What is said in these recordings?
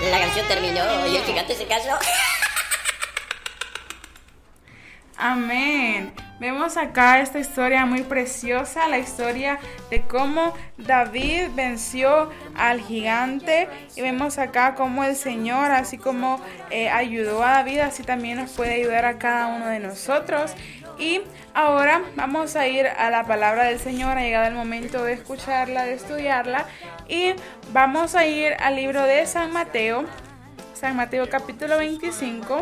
La canción terminó y el gigante se cayó. Amén. Vemos acá esta historia muy preciosa, la historia de cómo David venció al gigante, y vemos acá cómo el Señor, así como ayudó a David, así también nos puede ayudar a cada uno de nosotros. Y ahora vamos a ir a la palabra del Señor. Ha llegado el momento de escucharla, de estudiarla, y vamos a ir al libro de San Mateo capítulo 25,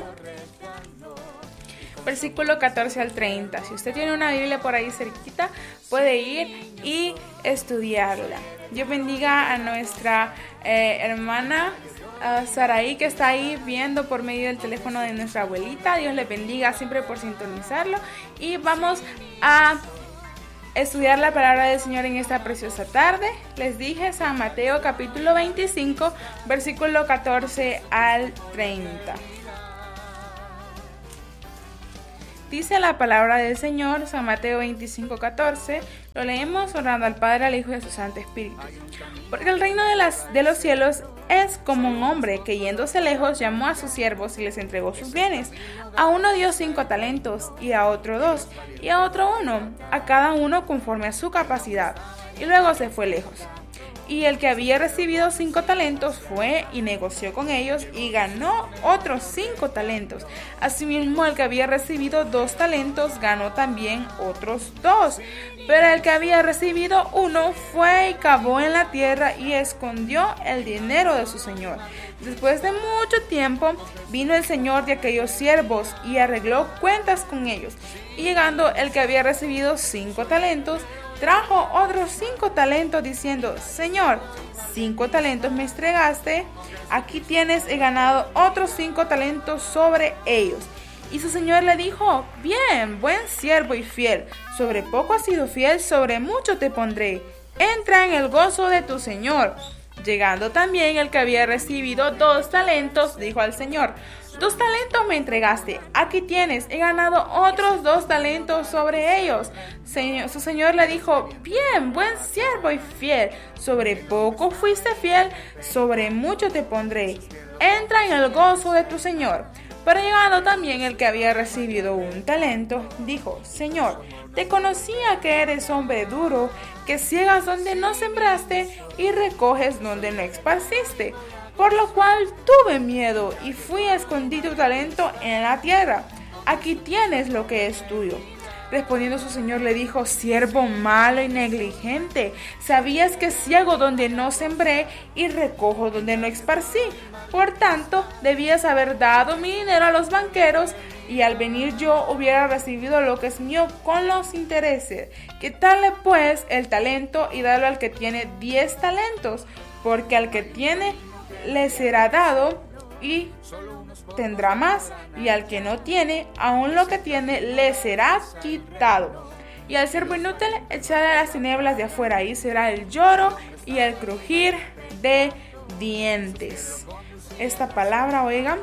versículo 14 al 30. Si usted tiene una Biblia por ahí cerquita, puede ir y estudiarla. Dios bendiga a nuestra hermana Saraí, que está ahí viendo por medio del teléfono de nuestra abuelita. Dios le bendiga siempre por sintonizarlo. Y vamos a estudiar la palabra del Señor en esta preciosa tarde. Les dije San Mateo capítulo 25, versículo 14 al 30. Dice la palabra del Señor, San Mateo 25, 14, lo leemos orando al Padre, al Hijo y a su Santo Espíritu. Porque el reino de los cielos es como un hombre que yéndose lejos llamó a sus siervos y les entregó sus bienes. A uno dio 5 talentos, y a otro 2, y a otro 1, a cada uno conforme a su capacidad, y luego se fue lejos. Y el que había recibido 5 talentos fue y negoció con ellos y ganó otros 5 talentos. Asimismo, el que había recibido 2 talentos ganó también otros 2. Pero el que había recibido 1 fue y cavó en la tierra y escondió el dinero de su señor. Después de mucho tiempo vino el señor de aquellos siervos y arregló cuentas con ellos. Y llegando el que había recibido 5 talentos, trajo otros 5 talentos diciendo: Señor, 5 talentos me entregaste, aquí tienes, he ganado otros 5 talentos sobre ellos. Y su señor le dijo: Bien, buen siervo y fiel, sobre poco has sido fiel, sobre mucho te pondré, entra en el gozo de tu señor. Llegando también el que había recibido 2 talentos, dijo al señor: 2 talentos me entregaste, aquí tienes, he ganado otros 2 talentos sobre ellos. Su señor le dijo: Bien, buen siervo y fiel, sobre poco fuiste fiel, sobre mucho te pondré, entra en el gozo de tu señor. Pero llegando también el que había recibido 1 talento, dijo: Señor, te conocía que eres hombre duro, que ciegas donde no sembraste y recoges donde no esparciste. Por lo cual tuve miedo y fui a esconder tu talento en la tierra. Aquí tienes lo que es tuyo. Respondiendo su señor le dijo: Siervo malo y negligente, sabías que ciego donde no sembré y recojo donde no esparcí. Por tanto, debías haber dado mi dinero a los banqueros, y al venir yo hubiera recibido lo que es mío con los intereses. Quítale pues el talento y dalo al que tiene 10 talentos, porque al que tiene le será dado y tendrá más, y al que no tiene, aún lo que tiene le será quitado. Y al siervo inútil, echad a las tinieblas de afuera, ahí será el lloro y el crujir de dientes. Esta palabra, oigan,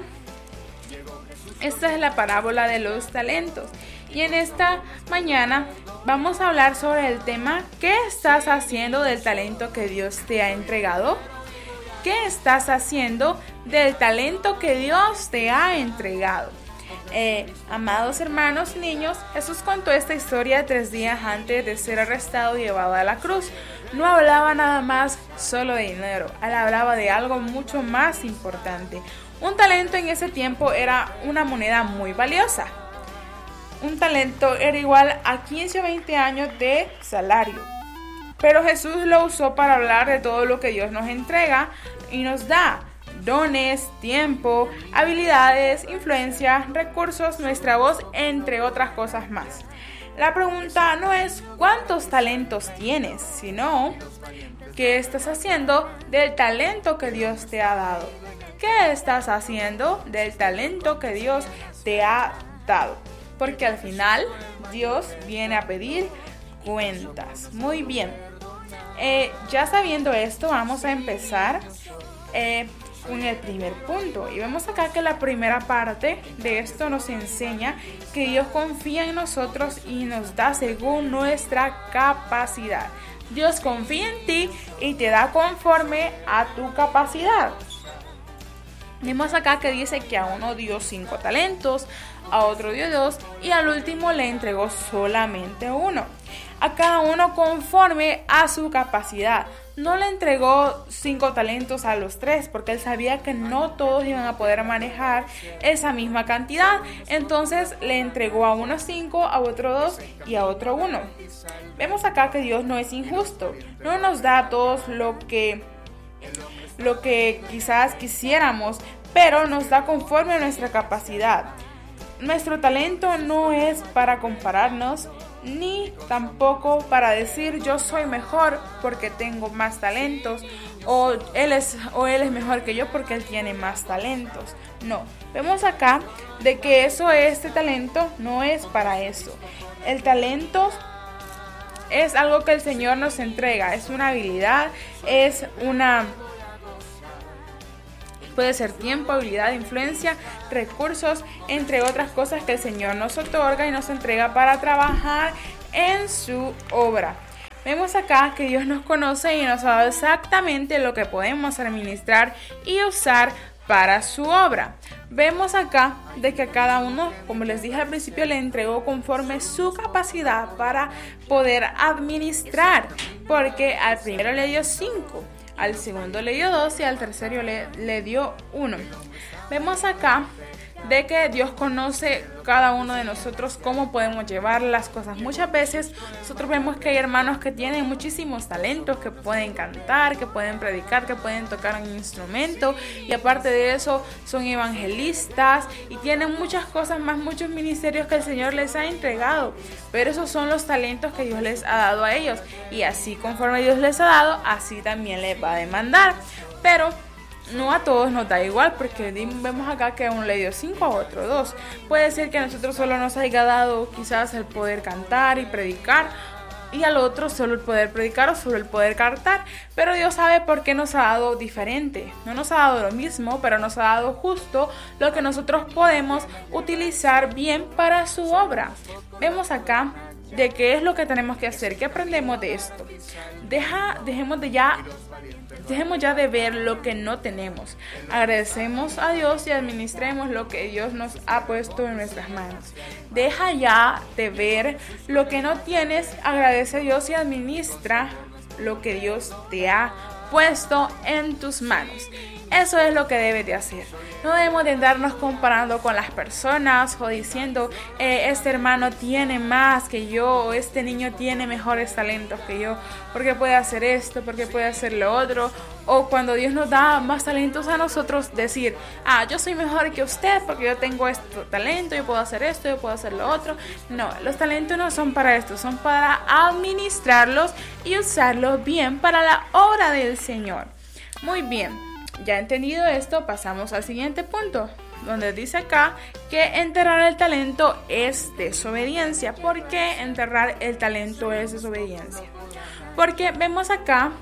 esta es la parábola de los talentos. Y en esta mañana vamos a hablar sobre el tema: ¿qué estás haciendo del talento que Dios te ha entregado? ¿Qué estás haciendo del talento que Dios te ha entregado? Amados hermanos, niños, Jesús contó esta historia 3 días antes de ser arrestado y llevado a la cruz. No hablaba nada más solo de dinero, él hablaba de algo mucho más importante. Un talento en ese tiempo era una moneda muy valiosa. Un talento era igual a 15 o 20 años de salario. Pero Jesús lo usó para hablar de todo lo que Dios nos entrega y nos da: dones, tiempo, habilidades, influencia, recursos, nuestra voz, entre otras cosas más. La pregunta no es cuántos talentos tienes, sino qué estás haciendo del talento que Dios te ha dado. ¿Qué estás haciendo del talento que Dios te ha dado? Porque al final Dios viene a pedir cuentas. Muy bien. Ya sabiendo esto, vamos a empezar con el primer punto. Y vemos acá que la primera parte de esto nos enseña que Dios confía en nosotros y nos da según nuestra capacidad. Dios confía en ti y te da conforme a tu capacidad. Vemos acá que dice que a uno dio 5 talentos, a otro dio 2 y al último le entregó solamente 1. A cada uno conforme a su capacidad. No le entregó 5 talentos a los 3 porque él sabía que no todos iban a poder manejar esa misma cantidad. Entonces le entregó a uno 5, a otro 2 y a otro 1. Vemos acá que Dios no es injusto. No nos da a todos lo que quizás quisiéramos, pero nos da conforme a nuestra capacidad. Nuestro talento no es para compararnos, ni tampoco para decir yo soy mejor porque tengo más talentos, o él es mejor que yo porque él tiene más talentos. No, vemos acá de que este talento no es para eso. El talento es algo que el Señor nos entrega, es una habilidad, puede ser tiempo, habilidad, influencia, recursos, entre otras cosas que el Señor nos otorga y nos entrega para trabajar en su obra. Vemos acá que Dios nos conoce y nos ha dado exactamente lo que podemos administrar y usar para su obra. Vemos acá de que a cada uno, como les dije al principio, le entregó conforme su capacidad para poder administrar, porque al primero le dio 5. Al segundo le dio 2 y al tercero le dio 1. Vemos acá de que Dios conoce cada uno de nosotros cómo podemos llevar las cosas. Muchas veces nosotros vemos que hay hermanos que tienen muchísimos talentos, que pueden cantar, que pueden predicar, que pueden tocar un instrumento y aparte de eso son evangelistas y tienen muchas cosas más, muchos ministerios que el Señor les ha entregado, pero esos son los talentos que Dios les ha dado a ellos y así conforme Dios les ha dado, así también les va a demandar, pero no a todos nos da igual porque vemos acá que a uno le dio 5, a otro 2. Puede ser que a nosotros solo nos haya dado quizás el poder cantar y predicar y al otro solo el poder predicar o solo el poder cantar, pero Dios sabe por qué nos ha dado diferente. No nos ha dado lo mismo, pero nos ha dado justo lo que nosotros podemos utilizar bien para su obra. Vemos acá de qué es lo que tenemos que hacer, qué aprendemos de esto. Dejemos ya de ver lo que no tenemos. Agradecemos a Dios y administremos lo que Dios nos ha puesto en nuestras manos. Deja ya de ver lo que no tienes, agradece a Dios y administra lo que Dios te ha puesto en tus manos. Eso es lo que debes de hacer. No debemos de andarnos comparando con las personas o diciendo este hermano tiene más que yo o este niño tiene mejores talentos que yo porque puede hacer esto, porque puede hacer lo otro, o cuando Dios nos da más talentos a nosotros decir yo soy mejor que usted porque yo tengo este talento, yo puedo hacer esto, yo puedo hacer lo otro. No, los talentos no son para esto, son para administrarlos y usarlos bien para la obra del Señor. Muy bien. Ya entendido esto, pasamos al siguiente punto, donde dice acá que enterrar el talento es desobediencia. ¿Por qué enterrar el talento es desobediencia? Porque vemos acá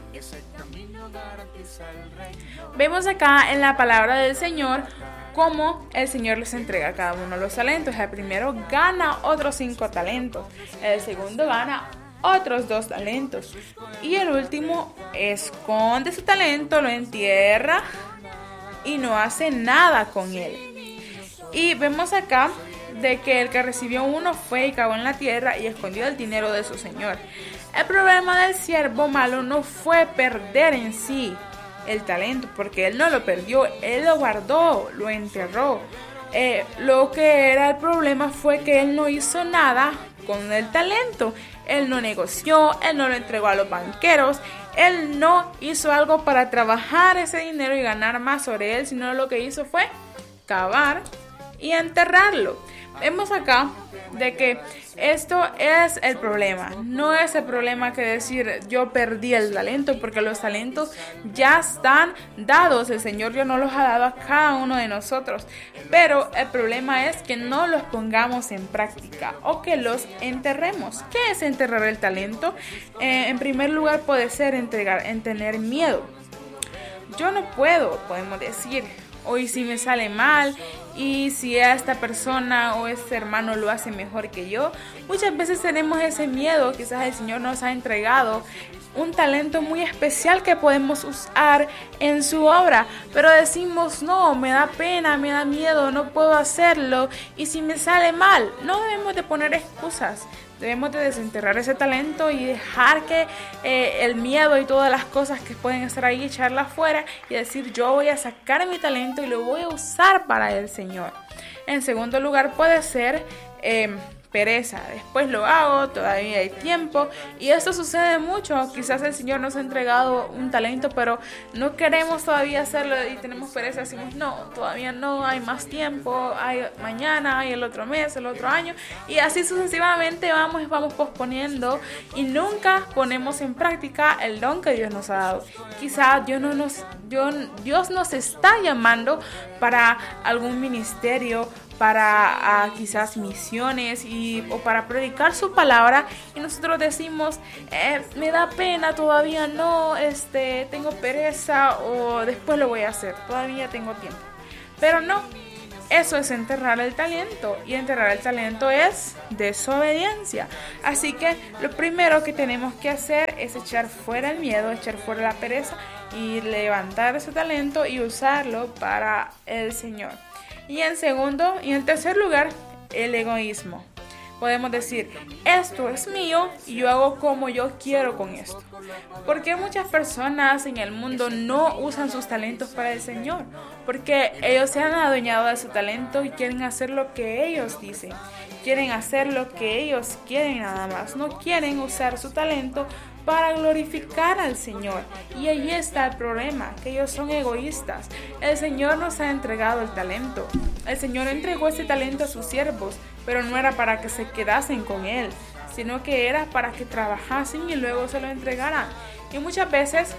en la palabra del Señor cómo el Señor les entrega a cada uno los talentos. El primero gana otros 5 talentos, el segundo gana otros 2 talentos y el último esconde su talento, lo entierra y no hace nada con él. Y vemos acá de que el que recibió 1 fue y cavó en la tierra y escondió el dinero de su señor. El problema del siervo malo no fue perder en sí el talento, porque él no lo perdió, él lo guardó, lo enterró. Lo que era el problema fue que él no hizo nada con el talento. Él no negoció, él no lo entregó a los banqueros, él no hizo algo para trabajar ese dinero y ganar más sobre él, sino lo que hizo fue cavar y enterrarlo. Vemos acá de que esto es el problema. No es el problema que decir yo perdí el talento, porque los talentos ya están dados. El Señor ya nos los ha dado a cada uno de nosotros. Pero el problema es que no los pongamos en práctica o que los enterremos. ¿Qué es enterrar el talento? En primer lugar puede ser en tener miedo. Yo no puedo, podemos decir, o y si me sale mal, y si esta persona o este hermano lo hace mejor que yo. Muchas veces tenemos ese miedo. Quizás el Señor nos ha entregado un talento muy especial que podemos usar en su obra, pero decimos no, me da pena, me da miedo, no puedo hacerlo, y si me sale mal. No debemos de poner excusas. Debemos de desenterrar ese talento y dejar que el miedo y todas las cosas que pueden estar ahí, echarlas fuera y decir, yo voy a sacar mi talento y lo voy a usar para el Señor. En segundo lugar puede ser pereza. Después lo hago, todavía hay tiempo, y esto sucede mucho. Quizás el Señor nos ha entregado un talento, pero no queremos todavía hacerlo y tenemos pereza. Decimos no, todavía no, hay más tiempo, hay mañana, hay el otro mes, el otro año, y así sucesivamente vamos posponiendo y nunca ponemos en práctica el don que Dios nos ha dado. Quizás Dios nos está llamando para algún ministerio, para quizás misiones o para predicar su palabra, y nosotros decimos me da pena, todavía no, tengo pereza, o después lo voy a hacer, todavía tengo tiempo. Pero no, eso es enterrar el talento, y enterrar el talento es desobediencia. Así que lo primero que tenemos que hacer es echar fuera el miedo, echar fuera la pereza y levantar ese talento y usarlo para el Señor. Y en tercer lugar, el egoísmo. Podemos decir, esto es mío y yo hago como yo quiero con esto. ¿Por qué muchas personas en el mundo no usan sus talentos para el Señor? Porque ellos se han adueñado de su talento y quieren hacer lo que ellos dicen. Quieren hacer lo que ellos quieren nada más. No quieren usar su talento para glorificar al Señor. Y ahí está el problema, que ellos son egoístas. El Señor nos ha entregado el talento. El Señor entregó ese talento a sus siervos, pero no era para que se quedasen con él, sino que era para que trabajasen y luego se lo entregaran. Y muchas veces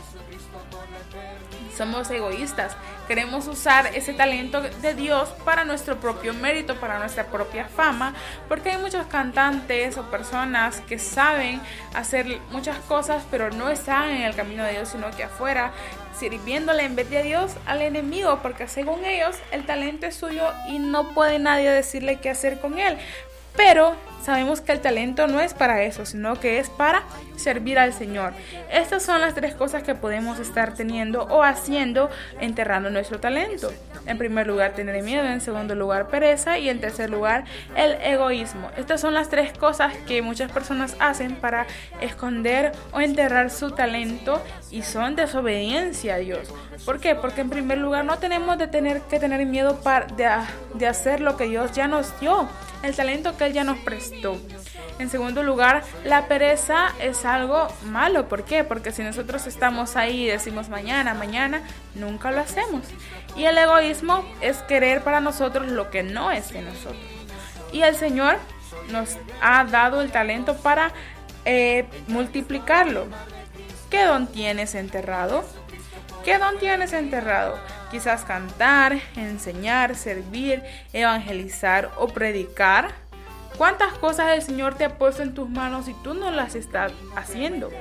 somos egoístas. Queremos usar ese talento de Dios para nuestro propio mérito, para nuestra propia fama, porque hay muchos cantantes o personas que saben hacer muchas cosas, pero no están en el camino de Dios, sino que afuera, sirviéndole en vez de a Dios al enemigo, porque según ellos el talento es suyo y no puede nadie decirle qué hacer con él. Pero sabemos que el talento no es para eso, sino que es para servir al Señor. Estas son las tres cosas que podemos estar teniendo o haciendo, enterrando nuestro talento. En primer lugar, tener miedo. En segundo lugar, pereza. Y en tercer lugar, el egoísmo. Estas son las tres cosas que muchas personas hacen para esconder o enterrar su talento, y son desobediencia a Dios. ¿Por qué? Porque en primer lugar no tenemos que tener miedo de hacer lo que Dios ya nos dio, el talento que Él ya nos prestó. En segundo lugar, la pereza es algo malo. ¿Por qué? Porque si nosotros estamos ahí y decimos mañana, nunca lo hacemos. Y el egoísmo es querer para nosotros lo que no es de nosotros. Y el Señor nos ha dado el talento para multiplicarlo. ¿Qué don tienes enterrado? ¿Qué don tienes enterrado? Quizás cantar, enseñar, servir, evangelizar o predicar. ¿Cuántas cosas el Señor te ha puesto en tus manos y tú no las estás haciendo?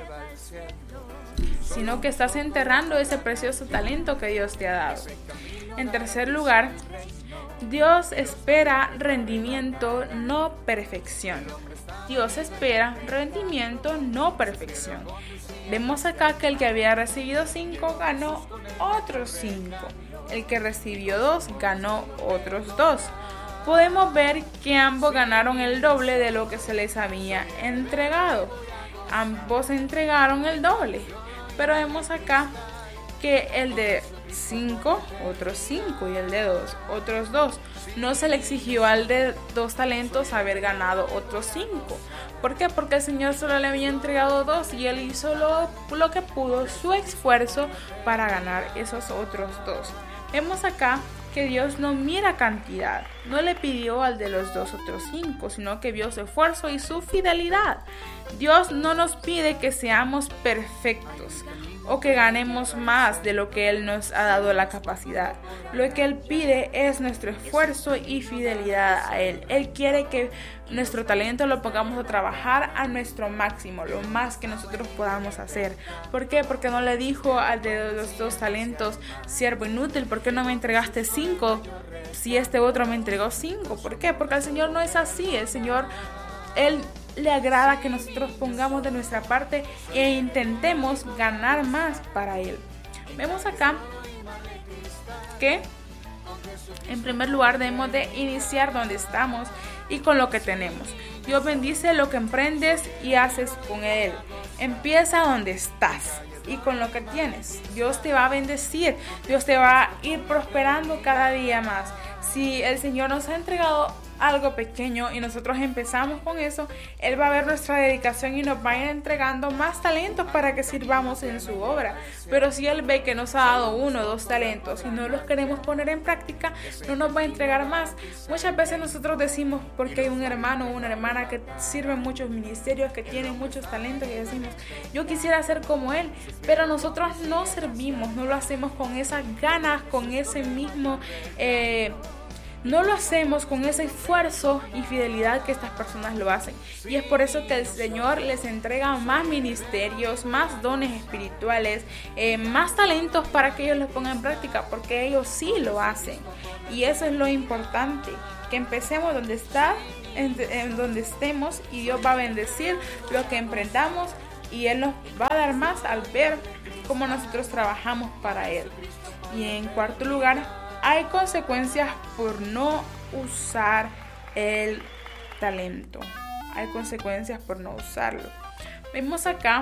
Sino que estás enterrando ese precioso talento que Dios te ha dado. En tercer lugar, Dios espera rendimiento, no perfección. Dios espera rendimiento, no perfección. Vemos acá que el que había recibido 5 ganó otros 5. El que recibió 2 ganó otros 2. Podemos ver que ambos ganaron el doble de lo que se les había entregado. Ambos entregaron el doble. Pero vemos acá que el de 5, otros 5, y el de 2, otros 2. No se le exigió al de 2 talentos haber ganado otros 5. ¿Por qué? Porque el Señor solo le había entregado 2 y él hizo lo que pudo, su esfuerzo, para ganar esos otros 2. Vemos acá que Dios no mira cantidad, no le pidió al de los 2 otros 5, sino que vio su esfuerzo y su fidelidad. Dios no nos pide que seamos perfectos o que ganemos más de lo que Él nos ha dado la capacidad. Lo que Él pide es nuestro esfuerzo y fidelidad a Él. Él quiere que nuestro talento lo pongamos a trabajar a nuestro máximo, lo más que nosotros podamos hacer. ¿Por qué? Porque no le dijo al de los 2 talentos: siervo inútil, ¿por qué no me entregaste 5 si este otro me entregó 5? ¿Por qué? Porque el Señor no es así. El Señor, Él le agrada que nosotros pongamos de nuestra parte e intentemos ganar más para Él. Vemos acá que en primer lugar debemos de iniciar donde estamos y con lo que tenemos. Dios bendice lo que emprendes y haces con Él. Empieza donde estás y con lo que tienes. Dios te va a bendecir, Dios te va a ir prosperando cada día más. Si el Señor nos ha entregado algo pequeño y nosotros empezamos con eso, Él va a ver nuestra dedicación y nos va a ir entregando más talentos para que sirvamos en su obra. Pero si Él ve que nos ha dado 1 o 2 talentos y no los queremos poner en práctica, no nos va a entregar más. Muchas veces nosotros decimos, porque hay un hermano o una hermana que sirve en muchos ministerios, que tienen muchos talentos, y decimos: yo quisiera ser como él, pero nosotros no servimos, no lo hacemos con esas ganas, con ese mismo no lo hacemos con ese esfuerzo y fidelidad que estas personas lo hacen. Y es por eso que el Señor les entrega más ministerios, más dones espirituales, más talentos para que ellos los pongan en práctica, porque ellos sí lo hacen. Y eso es lo importante, que empecemos donde está, en donde estemos, y Dios va a bendecir lo que emprendamos y Él nos va a dar más al ver cómo nosotros trabajamos para Él. Y en cuarto lugar, hay consecuencias por no usar el talento. Hay consecuencias por no usarlo. Vemos acá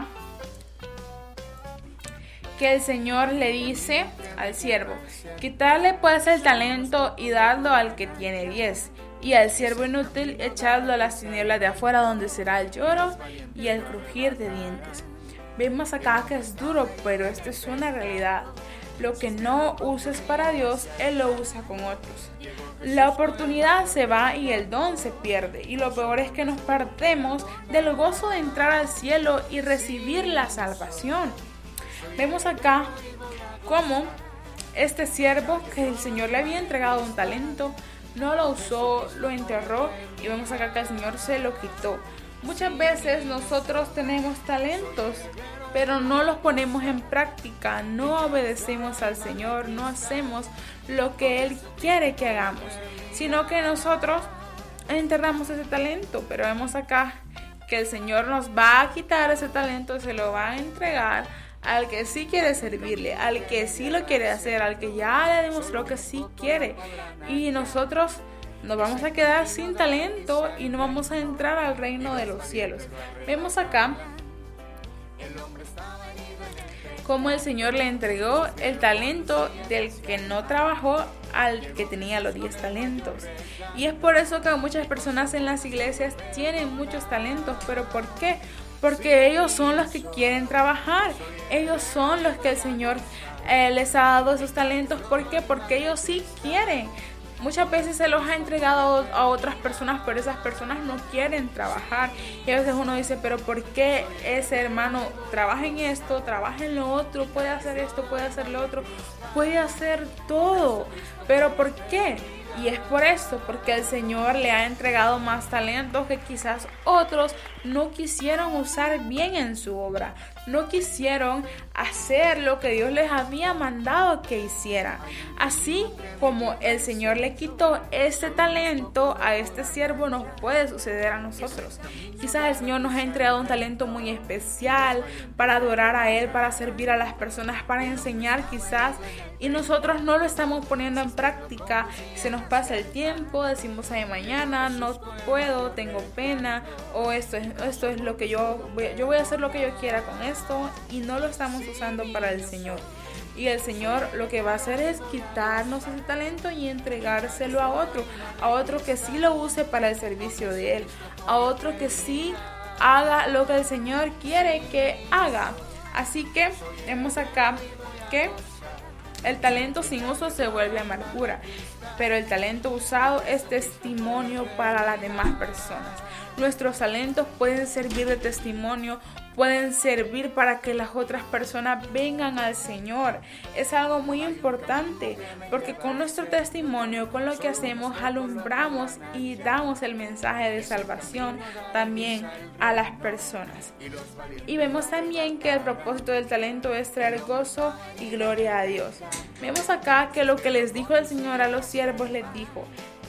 que el Señor le dice al siervo: quitarle pues el talento y darlo al que tiene 10. Y al siervo inútil echadlo a las tinieblas de afuera, donde será el lloro y el crujir de dientes. Vemos acá que es duro, pero esto es una realidad. Lo que no uses para Dios, Él lo usa con otros. La oportunidad se va y el don se pierde. Y lo peor es que nos perdemos del gozo de entrar al cielo y recibir la salvación. Vemos acá cómo este siervo, que el Señor le había entregado un talento, no lo usó, lo enterró, y vemos acá que el Señor se lo quitó. Muchas veces nosotros tenemos talentos, pero no los ponemos en práctica, no obedecemos al Señor, no hacemos lo que Él quiere que hagamos, sino que nosotros enterramos ese talento. Pero vemos acá que el Señor nos va a quitar ese talento, se lo va a entregar al que sí quiere servirle, al que sí lo quiere hacer, al que ya le demostró que sí quiere. Y nosotros nos vamos a quedar sin talento y no vamos a entrar al reino de los cielos. Vemos acá cómo el Señor le entregó el talento del que no trabajó al que tenía los 10 talentos. Y es por eso que muchas personas en las iglesias tienen muchos talentos. ¿Pero por qué? Porque ellos son los que quieren trabajar. Ellos son los que el Señor les ha dado esos talentos. ¿Por qué? Porque ellos sí quieren. Muchas veces se los ha entregado a otras personas, pero esas personas no quieren trabajar. Y a veces uno dice: pero ¿por qué ese hermano trabaja en esto, trabaja en lo otro, puede hacer esto, puede hacer lo otro, puede hacer todo? ¿Pero por qué? Y es por esto, porque el Señor le ha entregado más talentos que quizás otros no quisieron usar bien en su obra. No quisieron hacer lo que Dios les había mandado que hicieran. Así como el Señor le quitó este talento a este siervo, nos puede suceder a nosotros. Quizás el Señor nos ha entregado un talento muy especial para adorar a Él, para servir a las personas, para enseñar quizás, y nosotros no lo estamos poniendo en práctica. Se nos pasa el tiempo, decimos: ay, mañana no puedo, tengo pena, o esto es lo que yo voy a hacer lo que yo quiera con esto, y no lo estamos usando para el Señor. Y el Señor lo que va a hacer es quitarnos ese talento y entregárselo a otro que sí lo use para el servicio de Él, a otro que sí haga lo que el Señor quiere que haga. Así que vemos acá que el talento sin uso se vuelve amargura, pero el talento usado es testimonio para las demás personas. Nuestros talentos pueden servir de testimonio pueden servir para que las otras personas vengan al Señor. Es algo muy importante, porque con nuestro testimonio, con lo que hacemos, alumbramos y damos el mensaje de salvación también a las personas. Y vemos también que el propósito del talento es traer gozo y gloria a Dios. Vemos acá que lo que les dijo el Señor a los siervos, les dijo: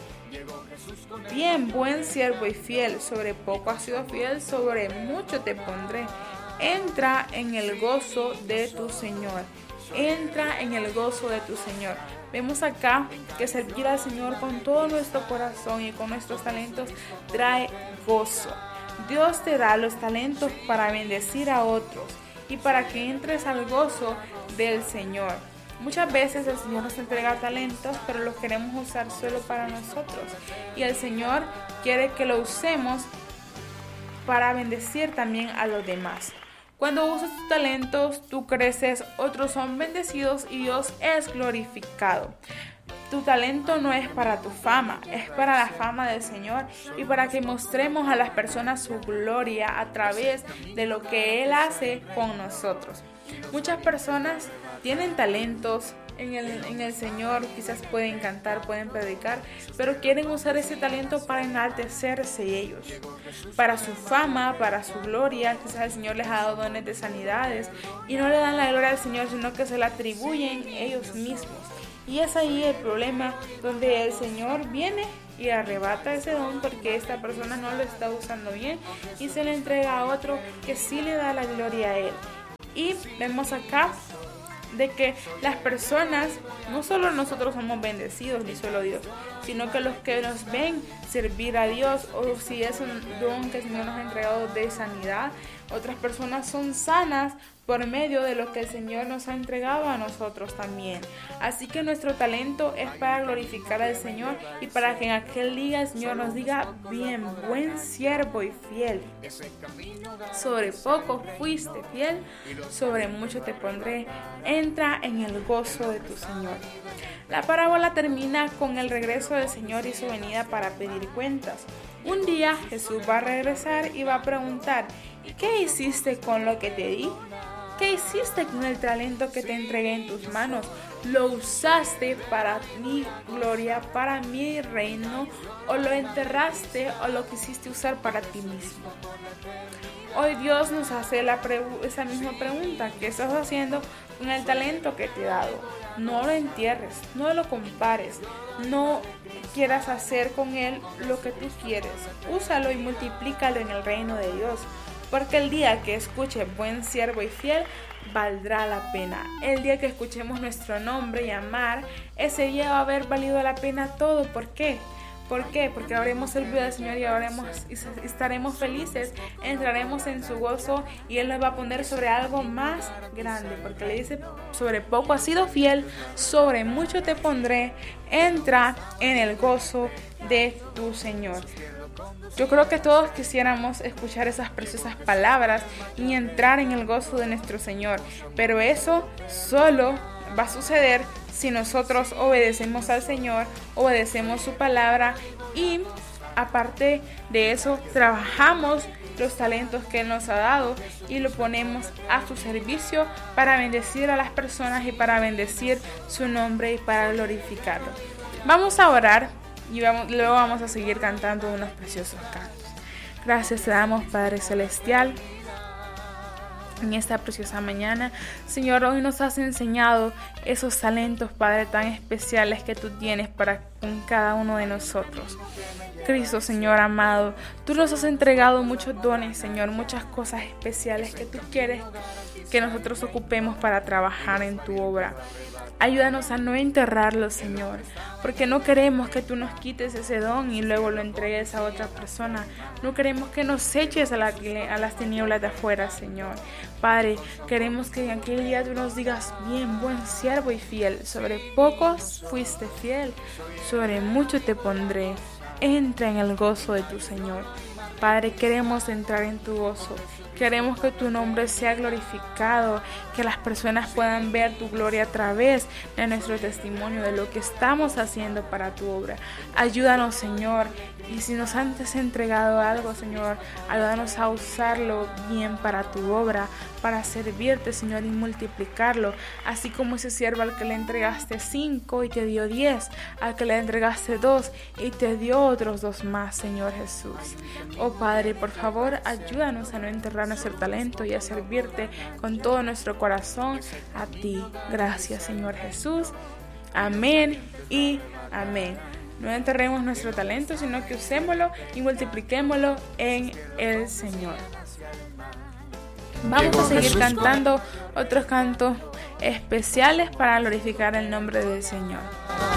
bien, buen siervo y fiel, sobre poco has sido fiel, sobre mucho te pondré. Entra en el gozo de tu Señor. Entra en el gozo de tu Señor. Vemos acá que servir al Señor con todo nuestro corazón y con nuestros talentos trae gozo. Dios te da los talentos para bendecir a otros y para que entres al gozo del Señor. Muchas veces el Señor nos entrega talentos, pero los queremos usar solo para nosotros. Y el Señor quiere que lo usemos para bendecir también a los demás. Cuando usas tus talentos, tú creces, otros son bendecidos y Dios es glorificado. Tu talento no es para tu fama, es para la fama del Señor y para que mostremos a las personas su gloria a través de lo que Él hace con nosotros. Muchas personas tienen talentos en el Señor, quizás pueden cantar, pueden predicar, pero quieren usar ese talento para enaltecerse ellos, para su fama, para su gloria. Quizás el Señor les ha dado dones de sanidades y no le dan la gloria al Señor, sino que se la atribuyen ellos mismos. Y es ahí el problema, donde el Señor viene y arrebata ese don porque esta persona no lo está usando bien y se le entrega a otro que sí le da la gloria a Él. Y vemos acá de que las personas, no solo nosotros somos bendecidos, ni solo Dios, sino que los que nos ven servir a Dios, o si es un don que el Señor nos ha entregado de sanidad, otras personas son sanas por medio de lo que el Señor nos ha entregado a nosotros también. Así que nuestro talento es para glorificar al Señor y para que en aquel día el Señor nos diga: bien, buen siervo y fiel. Sobre poco fuiste fiel, sobre mucho te pondré. Entra en el gozo de tu Señor. La parábola termina con el regreso del Señor y su venida para pedir cuentas. Un día Jesús va a regresar y va a preguntar: ¿y qué hiciste con lo que te di? ¿Qué hiciste con el talento que te entregué en tus manos? ¿Lo usaste para mi gloria, para mi reino? ¿O lo enterraste o lo quisiste usar para ti mismo? Hoy Dios nos hace esa misma pregunta. ¿Qué estás haciendo con el talento que te he dado? No lo entierres, no lo compares, no quieras hacer con él lo que tú quieres. Úsalo y multiplícalo en el reino de Dios. Porque el día que escuche buen siervo y fiel, valdrá la pena. El día que escuchemos nuestro nombre y amar, ese día va a haber valido la pena todo. ¿Por qué? ¿Por qué? Porque habremos servido al Señor y estaremos felices, entraremos en su gozo y Él nos va a poner sobre algo más grande. Porque le dice: sobre poco has sido fiel, sobre mucho te pondré. Entra en el gozo de tu Señor. Yo creo que todos quisiéramos escuchar esas preciosas palabras y entrar en el gozo de nuestro Señor, pero eso solo va a suceder si nosotros obedecemos al Señor, obedecemos su palabra y aparte de eso trabajamos los talentos que Él nos ha dado y lo ponemos a su servicio para bendecir a las personas y para bendecir su nombre y para glorificarlo. Vamos a orar. Y luego vamos a seguir cantando unos preciosos cantos. Gracias te damos, Padre Celestial, en esta preciosa mañana. Señor, hoy nos has enseñado esos talentos, Padre, tan especiales que tú tienes para con cada uno de nosotros. Cristo, Señor amado, tú nos has entregado muchos dones, Señor, muchas cosas especiales que tú quieres que nosotros ocupemos para trabajar en tu obra. Ayúdanos a no enterrarlo, Señor, porque no queremos que tú nos quites ese don y luego lo entregues a otra persona. No queremos que nos eches a las tinieblas de afuera, Señor. Padre, queremos que en aquel día tú nos digas: bien, buen siervo y fiel. Sobre pocos fuiste fiel, sobre mucho te pondré. Entra en el gozo de tu Señor. Padre, queremos entrar en tu gozo. Queremos que tu nombre sea glorificado, que las personas puedan ver tu gloria a través de nuestro testimonio, de lo que estamos haciendo para tu obra. Ayúdanos, Señor, y si nos has entregado algo, Señor, ayúdanos a usarlo bien para tu obra, para servirte, Señor, y multiplicarlo, así como ese siervo al que le entregaste 5 y te dio 10, al que le entregaste 2 y te dio otros 2 más, Señor Jesús. Oh Padre, por favor, ayúdanos a no enterrar nuestro talento y a servirte con todo nuestro corazón a ti. Gracias, Señor Jesús. Amén y amén. No enterremos nuestro talento, sino que usémoslo y multipliquémoslo en el Señor. Vamos a seguir cantando otros cantos especiales para glorificar el nombre del Señor.